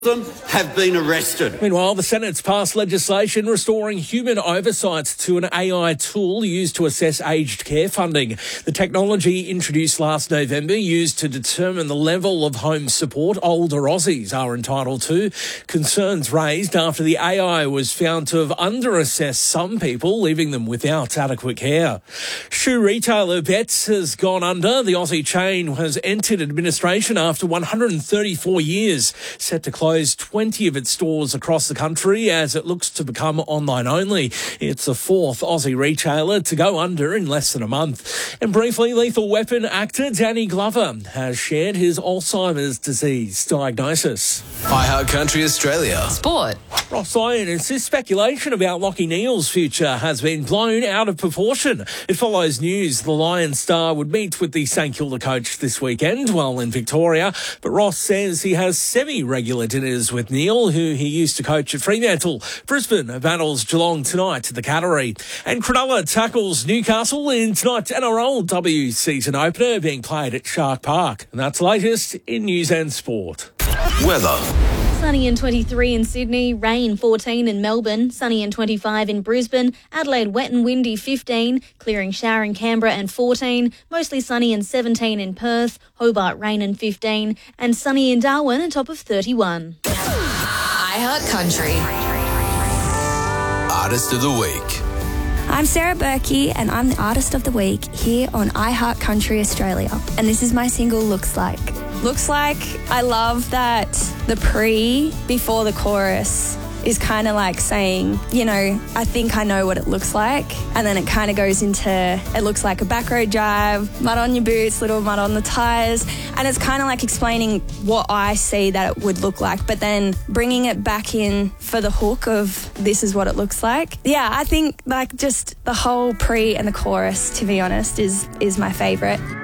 them have been arrested. Meanwhile, the Senate's passed legislation restoring human oversight to an AI tool used to assess aged care funding. The technology introduced last November used to determine the level of home support older Aussies are entitled to. Concerns raised after the AI was found to have under-assessed some people, leaving them without adequate care. Shoe retailer Betts has gone under. The Aussie chain has entered administration after 134 years, set to close 20 of its stores across the country as it looks to become online only. It's the fourth Aussie retailer to go under in less than a month. And briefly, Lethal Weapon actor Danny Glover has shared his Alzheimer's disease diagnosis. iHeart Country Australia. Sport. Ross Lyon insists speculation about Lachie Neale's future has been blown out of proportion. It follows news the Lions star would meet with the St Kilda coach this weekend while in Victoria, but Ross says he has semi-regular dinners with Neale, who he used to coach at Fremantle. Brisbane battles Geelong tonight at the Cattery. And Cronulla tackles Newcastle in tonight's NRLW season opener being played at Shark Park. And that's the latest in news and sport. Weather. Sunny and 23 in Sydney, rain 14 in Melbourne, sunny and 25 in Brisbane, Adelaide wet and windy 15, clearing shower in Canberra and 14, mostly sunny and 17 in Perth, Hobart rain and 15, and sunny in Darwin, a top of 31. iHeart Country. Artist of the Week. I'm Sarah Berkey and I'm the Artist of the Week here on iHeart Country Australia. And this is my single, Looks Like. Looks like I love that the before the chorus is kind of like saying, you know, I think I know what it looks like. And then it kind of goes into, it looks like a back road drive, mud on your boots, little mud on the tyres. And it's kind of like explaining what I see that it would look like, but then bringing it back in for the hook of this is what it looks like. Yeah, I think like just the whole pre and the chorus, to be honest, is my favourite.